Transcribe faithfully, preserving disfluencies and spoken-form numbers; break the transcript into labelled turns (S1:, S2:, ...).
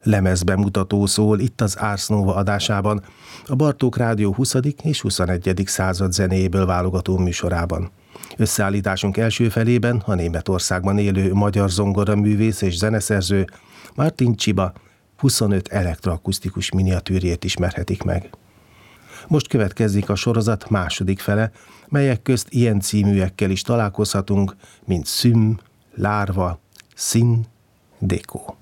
S1: lemezbemutató szól itt az Ars Nova adásában, a Bartók Rádió huszadik és huszonegyedik század zenéjéből válogató műsorában. Összeállításunk első felében a Németországban élő magyar zongoraművész és zeneszerző Martin Csiba huszonöt elektroakusztikus miniatűrjét ismerhetik meg. Most következik a sorozat második fele, melyek közt ilyen címűekkel is találkozhatunk, mint Szüm, Lárva, Szín, Déko.